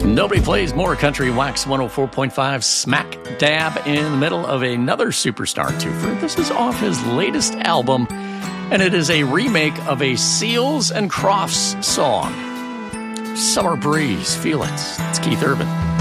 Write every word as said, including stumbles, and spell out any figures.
Nobody plays more country. Wax one oh four point five, smack dab in the middle of another superstar twofer. This is off his latest album, and it is a remake of a Seals and Crofts song. Summer Breeze, feel it. It's Keith Urban.